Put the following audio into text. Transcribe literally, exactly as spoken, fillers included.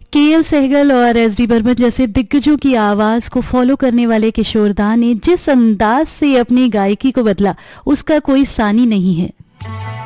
के एल सहगल और S D Burman जैसे दिग्गजों की आवाज को फॉलो करने वाले किशोर दा ने जिस अंदाज से अपनी गायकी को बदला, उसका कोई सानी नहीं है।